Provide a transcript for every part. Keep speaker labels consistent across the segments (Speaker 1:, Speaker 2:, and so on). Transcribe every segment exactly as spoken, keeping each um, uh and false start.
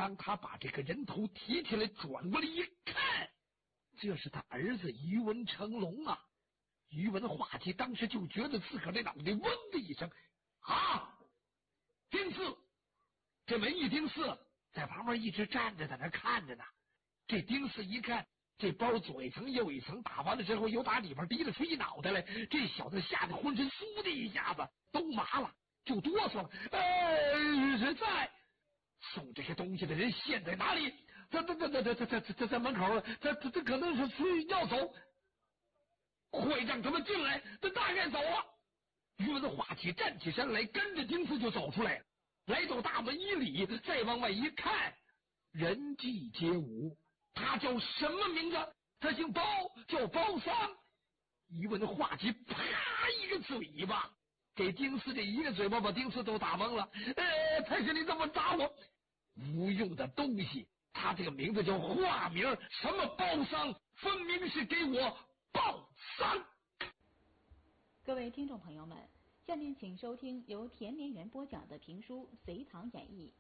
Speaker 1: 当他把这个人头提起来转过来一看，这是他儿子于文成龙啊！于文化及当时就觉得自个儿这脑袋嗡的一声啊！丁四，这门一丁四在旁边一直站着，在那看着呢。这丁四一看，这包左一层右一层，打完了之后又打里边提了出一脑袋来，这小子吓得浑身嗖的一下子都麻了，就哆嗦了。哎，是在送这些东西的人现在哪里？他他他他他他他在门口了，他他他可能是是要走。会长他们进来，他大概走了。于文化起站起身来，跟着丁四就走出来了，来到大门一里，再往外一看，人迹皆无。他叫什么名字？他姓包，叫包桑。于文化起啪一个嘴巴，给丁四这一个嘴巴把丁四都打懵了。呃，他是你这么打我无用的东西，他这个名字叫化名，什么包桑，分明是给我报丧。
Speaker 2: 各位听众朋友们，下面请收听由田连元播讲的评书《隋唐演义》。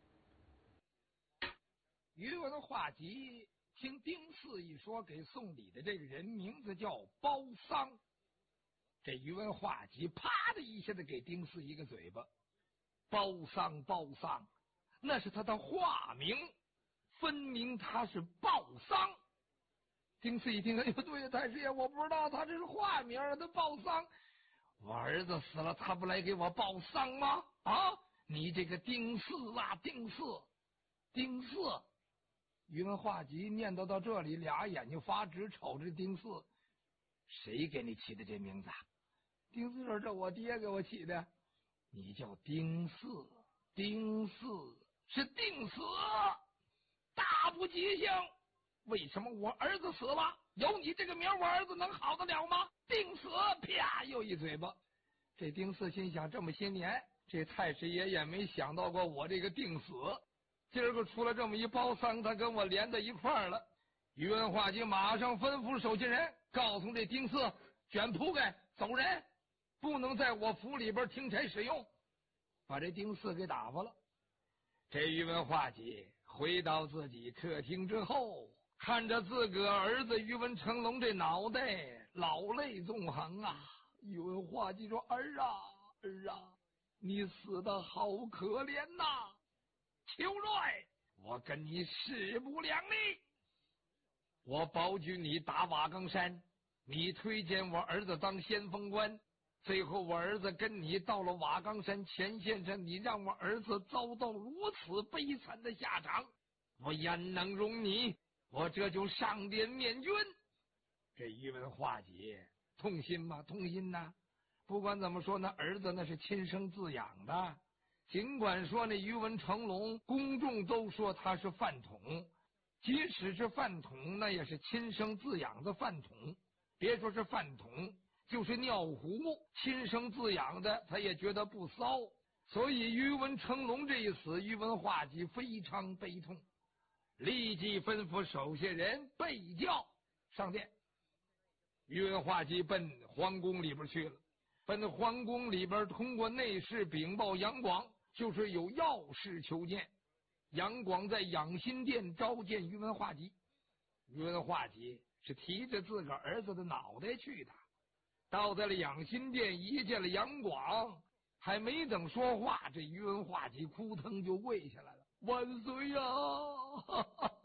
Speaker 1: 于文化及听丁四一说，给送礼的这个人名字叫包桑。这于文化及啪的一下子给丁四一个嘴巴。包桑包桑，那是他的化名，分明他是报丧。丁四一听，哎呦，对呀，太师爷，我不知道他这是化名啊，他报丧。我儿子死了，他不来给我报丧吗？啊，你这个丁四啊，丁四，丁四。于文化及念叨到这里，俩眼睛发直，瞅着丁四。谁给你起的这名字？丁四说：“这我爹给我起的。”你叫丁四，丁四是定死，大不吉祥。为什么我儿子死了，有你这个名，我儿子能好得了吗？定死！啪，又一嘴巴。这丁四心想，这么些年，这太师爷也没想到过我这个定死。今儿个出了这么一包丧，他跟我连在一块儿了。于文化及马上吩咐手下人，告诉这丁四卷铺盖走人，不能在我府里边听差使用，把这丁四给打发了。这于文化及回到自己客厅之后，看着自个儿子于文成龙这脑袋，老泪纵横啊。于文化及说：“儿啊儿啊，你死得好可怜呐！秋瑞，我跟你势不两立。我保举你打瓦岗山，你推荐我儿子当先锋官，最后我儿子跟你到了瓦岗山前线上，你让我儿子遭到如此悲惨的下场，我焉能容你？我这就上殿面君。”这于文化及痛心吗？痛心呐！不管怎么说，那儿子那是亲生自养的。尽管说那于文成龙公众都说他是饭桶，即使是饭桶，那也是亲生自养的饭桶。别说是饭桶，就是尿壶亲生自养的，他也觉得不骚。所以于文成龙这一死，于文化及非常悲痛，立即吩咐手下人备轿上殿。于文化及奔皇宫里边去了，奔皇宫里边通过内侍禀报杨广，就是有要事求见。杨广在养心殿召见于文化及，于文化及是提着自个儿子的脑袋去的。到在了养心殿，一见了杨广，还没等说话，这于文化及哭腾就跪下来了：“万岁呀、啊！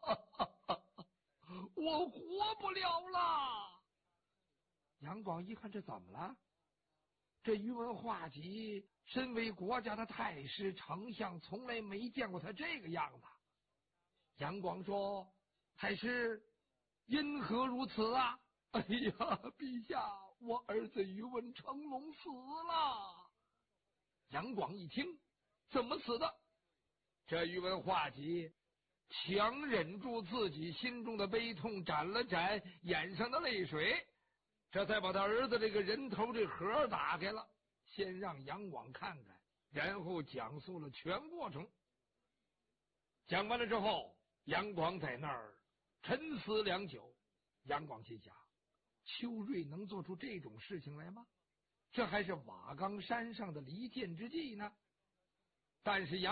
Speaker 1: 我活不了了！”杨广一看，这怎么了？这于文化及身为国家的太师丞相，从来没见过他这个样子。杨广说：“太师，因何如此啊？”“哎呀，陛下，我儿子于文成龙死了。”杨广一听，怎么死的？这于文化及强忍住自己心中的悲痛，斩了斩眼上的泪水，这才把他儿子这个人头这盒打开了，先让杨广看看，然后讲述了全过程。讲完了之后，杨广在那儿沉思良久。杨广心想，邱瑞能做出这种事情来吗？这还是瓦岗山上的离间之计呢。但是杨